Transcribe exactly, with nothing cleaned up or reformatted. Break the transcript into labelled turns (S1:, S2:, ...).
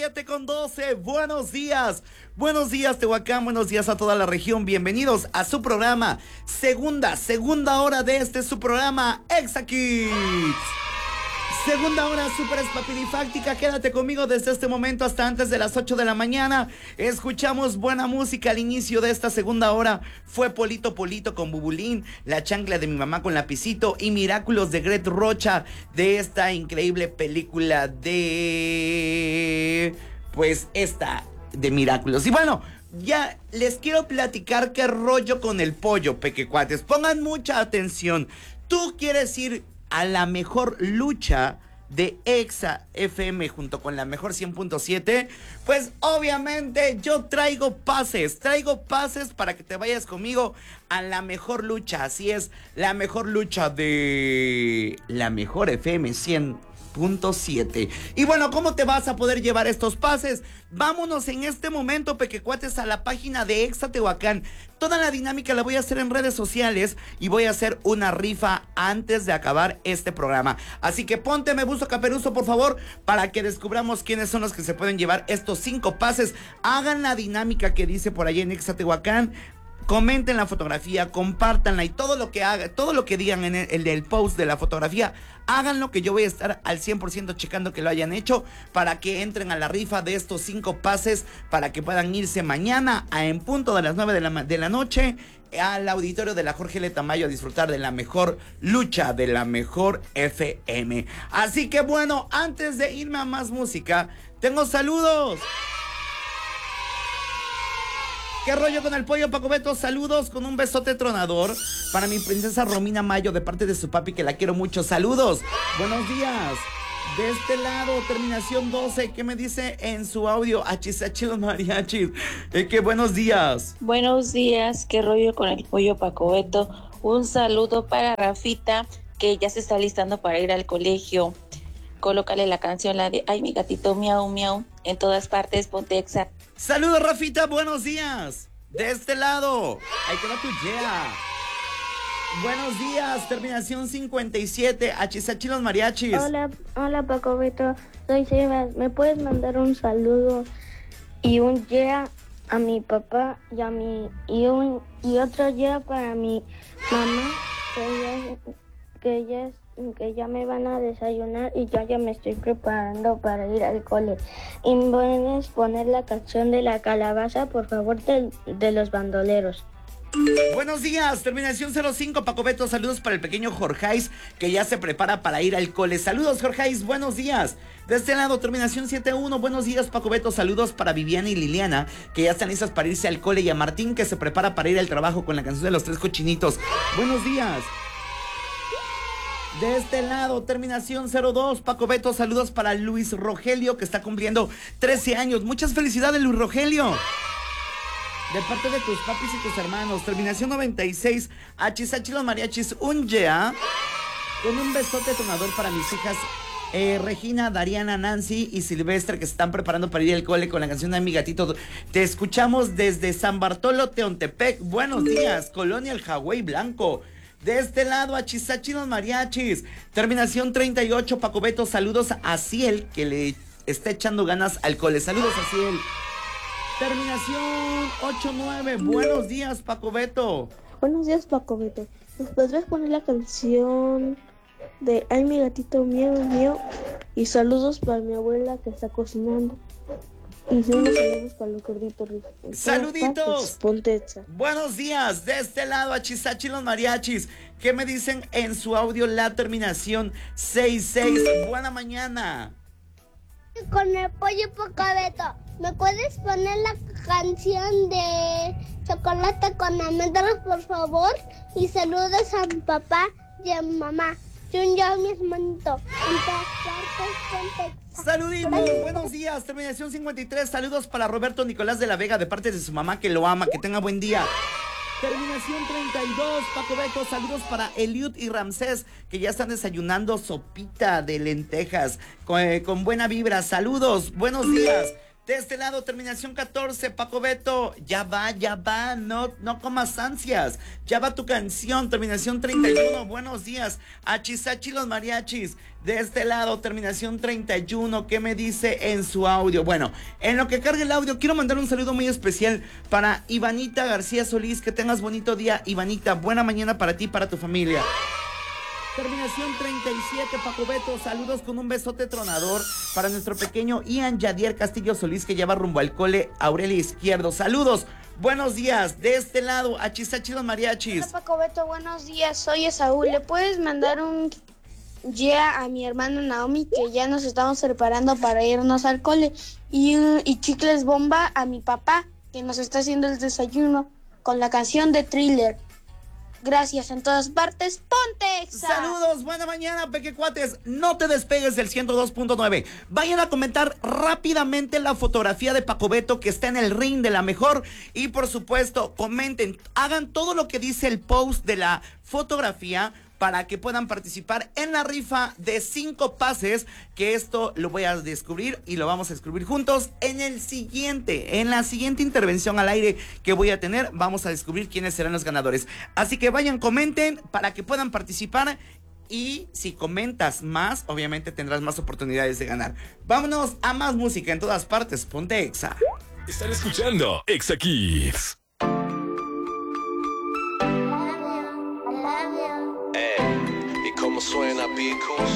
S1: siete con doce. Buenos días. Buenos días, Tehuacán. Buenos días a toda la región. Bienvenidos a su programa. Segunda, segunda hora de este su programa, Exa Kids. Segunda hora súper espapilifáctica. Quédate conmigo desde este momento hasta antes de las ocho de la mañana. Escuchamos buena música al inicio de esta segunda hora. Fue Polito Polito con Bubulín, La Chancla de mi mamá con Lapicito y Miraculous de Gret Rocha, de esta increíble película de... pues esta de Miraculous. Y bueno, ya les quiero platicar qué rollo con el pollo, pequecuates. Pongan mucha atención. Tú quieres ir a la mejor lucha de Exa F M junto con la mejor cien punto siete, pues obviamente yo traigo pases, traigo pases para que te vayas conmigo a la mejor lucha. Así es, la mejor lucha de la mejor F M cien punto siete. Y bueno, ¿cómo te vas a poder llevar estos pases? Vámonos en este momento, pequecuates, a la página de Exa Tehuacán. Toda la dinámica la voy a hacer en redes sociales y voy a hacer una rifa antes de acabar este programa. Así que ponte me buzo caperuso, por favor, para que descubramos quiénes son los que se pueden llevar estos cinco pases. Hagan la dinámica que dice por ahí en Exa Tehuacán. Comenten la fotografía, compártanla y todo lo que haga, todo lo que digan en el, el del post de la fotografía, háganlo, que yo voy a estar al cien por ciento checando que lo hayan hecho para que entren a la rifa de estos cinco pases para que puedan irse mañana a en punto de las nueve de la, de la noche al auditorio de la Jorge L. Tamayo a disfrutar de la mejor lucha de la mejor F M. Así que bueno, antes de irme a más música, tengo saludos. ¿Qué rollo con el pollo, Paco Beto? Saludos con un besote tronador para mi princesa Romina Mayo de parte de su papi, que la quiero mucho. Saludos, buenos días. De este lado, terminación doce, ¿qué me dice en su audio? Achisachi los mariachis. Eh, que buenos días.
S2: Buenos días, ¿qué rollo con el pollo, Paco Beto? Un saludo para Rafita, que ya se está listando para ir al colegio. Colócale la canción, la de Ay, mi gatito, miau, miau. En todas partes, ponte Exa.
S1: Saludos, Rafita, buenos días. De este lado, ahí te va tu yeah. Buenos días, terminación cincuenta y siete, Achisachi los mariachis.
S3: Hola, hola Paco Beto, soy Sebas. ¿Me puedes mandar un saludo y un yeah a mi papá y a mi y un y otro yeah para mi mamá, que ya, que ya es que ya me van a desayunar y yo ya me estoy preparando para ir al cole? Y puedes poner la canción de la calabaza, por favor, de, de los bandoleros.
S1: Buenos días, terminación cero cinco, Paco Beto, saludos para el pequeño Jorgeis, que ya se prepara para ir al cole. Saludos, Jorgeis, buenos días. De este lado, terminación siete uno, buenos días, Paco Beto, saludos para Viviana y Liliana, que ya están listas para irse al cole, y a Martín, que se prepara para ir al trabajo con la canción de los tres cochinitos. Buenos días. De este lado, terminación cero dos, Paco Beto, saludos para Luis Rogelio, que está cumpliendo trece años. Muchas felicidades, Luis Rogelio. De parte de tus papis y tus hermanos. Terminación noventa y seis, Achisachi los mariachis, un yeah. Con un besote tonador para mis hijas eh, Regina, Dariana, Nancy y Silvestre, que se están preparando para ir al cole con la canción de Mi Gatito. Te escuchamos desde San Bartolo, Teontepec. Buenos días, Colonia El Hawái Blanco. De este lado, Achisachi los mariachis. Terminación treinta y ocho, Paco Beto, saludos a Ciel, que le está echando ganas al cole. Saludos a Ciel. Terminación ochenta y nueve, buenos días, Paco Beto.
S3: Buenos días, Paco Beto. ¿Nos podrías poner la canción de Ay, mi gatito, mío, mío? Y saludos para mi abuela, que está cocinando. Y unos saludos para los gorditos ricos.
S1: ¡Saluditos!
S3: Ponte Exa.
S1: Buenos días, de este lado, Achisachi los mariachis. ¿Qué me dicen en su audio la terminación sesenta y seis? Buena mañana.
S4: Con el pollo, Paco Beto, ¿me puedes poner la canción de Chocolate con almendras, por favor? Y saludos a mi papá y a mi mamá. Yo, yo, mi hermanito.
S1: Saluditos, buenos días, terminación cincuenta y tres, saludos para Roberto Nicolás de la Vega de parte de su mamá, que lo ama, que tenga buen día. Terminación treinta y dos, Paco Beto, saludos para Eliud y Ramsés, que ya están desayunando sopita de lentejas con, eh, con buena vibra. Saludos, buenos días. De este lado, terminación catorce, Paco Beto, ya va, ya va, no, no comas ansias, ya va tu canción, terminación treinta y uno, buenos días, Achisachi los mariachis. De este lado, terminación treinta y uno, ¿qué me dice en su audio? Bueno, en lo que cargue el audio, quiero mandar un saludo muy especial para Ivanita García Solís, que tengas bonito día, Ivanita, buena mañana para ti y para tu familia. Terminación treinta y siete, Paco Beto, saludos con un besote tronador para nuestro pequeño Ian Yadier Castillo Solís, que lleva rumbo al cole Aurelia Izquierdo. Saludos, buenos días, de este lado, Achisachi los mariachis.
S5: Hola Paco Beto, buenos días, soy Esaú. ¿Le puedes mandar un yeah a mi hermana Naomi, que ya nos estamos preparando para irnos al cole? Y, y chicles bomba a mi papá, que nos está haciendo el desayuno con la canción de Thriller. Gracias en todas partes, ponte Exa.
S1: Saludos, buena mañana, pequecuates. No te despegues del ciento dos punto nueve. Vayan a comentar rápidamente la fotografía de Paco Beto que está en el ring de la mejor. Y por supuesto, comenten, hagan todo lo que dice el post de la fotografía para que puedan participar en la rifa de cinco pases, que esto lo voy a descubrir y lo vamos a descubrir juntos en el siguiente, en la siguiente intervención al aire que voy a tener. Vamos a descubrir quiénes serán los ganadores. Así que vayan, comenten para que puedan participar, y si comentas más, obviamente tendrás más oportunidades de ganar. Vámonos a más música en todas partes. Ponte Exa.
S6: Están escuchando Exa Kids.
S7: ¿Y cómo suena, Bicos?